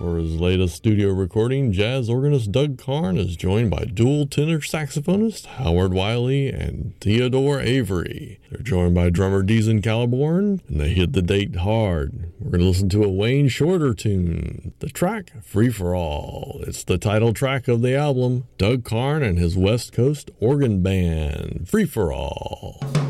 For his latest studio recording, jazz organist Doug Karn is joined by dual tenor saxophonist Howard Wiley and Theodore Avery. They're joined by drummer Deason Caliborn, and they hit the date hard. We're going to listen to a Wayne Shorter tune, the track Free for All. It's the title track of the album, Doug Karn and his West Coast organ band, Free for All.